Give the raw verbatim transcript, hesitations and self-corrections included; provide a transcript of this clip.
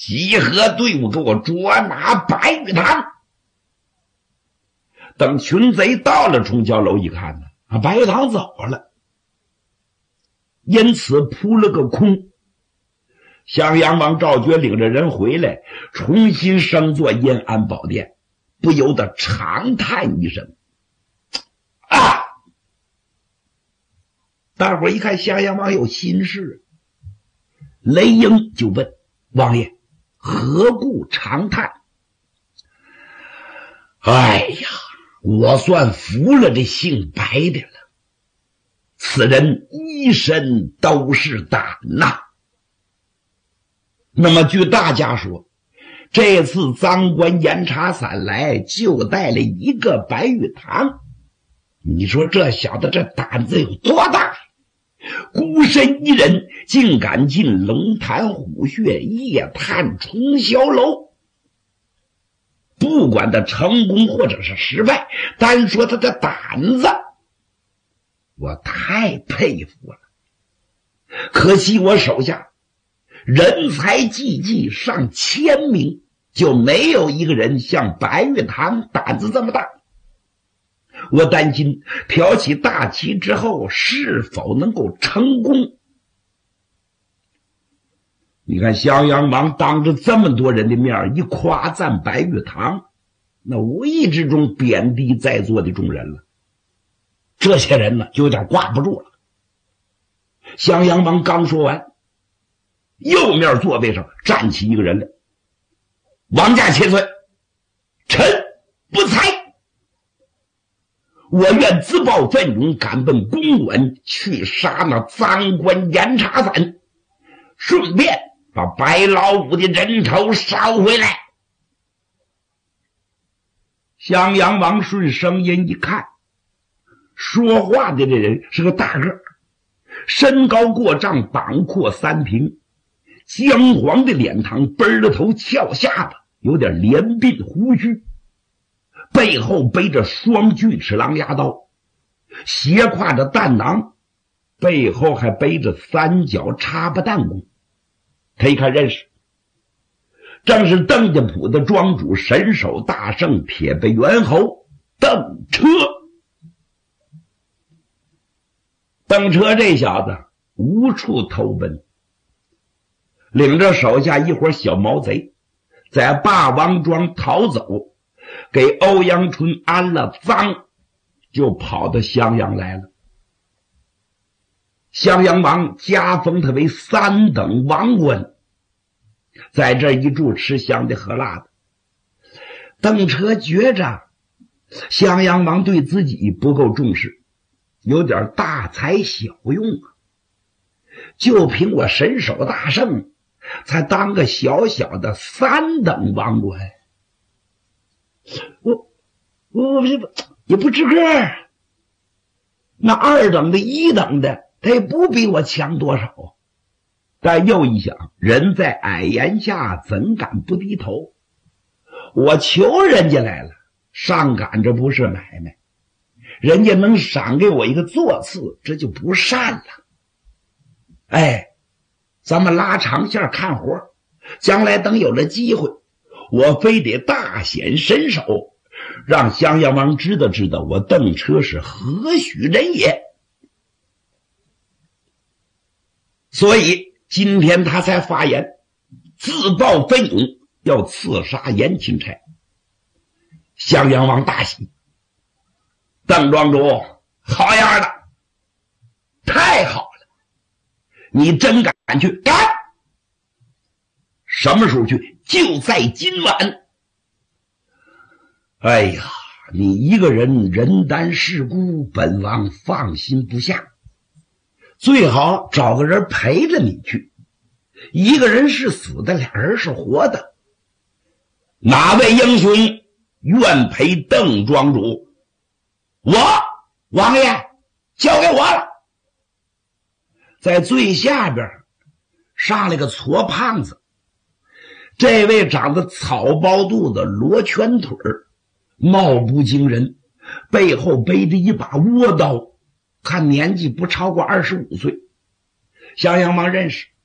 集合队伍，给我捉拿白玉堂。等群贼到了冲霄楼一看呢，啊，白玉堂走了，因此扑了个空。襄阳王赵觉领着人回来，重新升做延安宝殿，不由得长叹一声啊！大伙一看襄阳王有心事，雷英就问王爷何故长叹？哎呀，我算服了这姓白的了，此人一身都是胆呐。那么据大家说，这次赃官严查散来就带了一个白玉堂，你说这小子这胆子有多大？孤身一人竟敢进龙潭虎穴，夜探冲霄楼。不管他成功或者是失败，单说他的胆子，我太佩服了。可惜我手下人才济济上千名，就没有一个人像白玉堂胆子这么大。我担心挑起大旗之后是否能够成功。你看襄阳王当着这么多人的面一夸赞白玉堂，那无意之中贬低在座的众人了。这些人呢就有点挂不住了。襄阳王刚说完，右面座位上站起一个人来，王驾千岁，臣不才。我愿自报奋勇，赶奔公馆去杀那赃官严查散，顺便把白老五的人头捎回来。襄阳王顺声音一看，说话的这人是个大个，身高过丈，膀阔三平，姜黄的脸膛，奔了头，翘下巴，有点连鬓胡须，背后背着双锯齿狼牙刀，斜挎着弹囊，背后还背着三角插巴弹弓。他一看认识，正是邓家堡的庄主神手大圣铁背猿猴邓车。邓车这小子无处投奔，领着手下一伙小毛贼，在霸王庄逃走，给欧阳春安了赃，就跑到襄阳来了。襄阳王加封他为三等王官，在这一住吃香的喝辣的。邓车觉着襄阳王对自己不够重视，有点大材小用啊，就凭我神手大圣才当个小小的三等王官，我我也不值个儿。那二等的一等的他也不比我强多少。但又一想，人在矮檐下怎敢不低头，我求人家来了，上赶着不是买卖，人家能赏给我一个座次，这就不善了。哎，咱们拉长线看活，将来等有了机会，我非得大显身手，让襄阳王知道知道我邓车是何许人也。所以今天他才发言，自报奋勇，要刺杀严钦差。襄阳王大喜，邓庄主好样的，太好了，你真敢去干？什么时候去？就在今晚。哎呀，你一个人人单势孤，本王放心不下，最好找个人陪着你去。一个人是死的，俩人是活的，哪位英雄愿陪邓庄主？我王爷交给我了。在最下边上来个矬胖子，这位长得草包肚子罗圈腿儿，貌不惊人，背后背着一把倭刀，看年纪不超过二十五岁。襄阳王认识，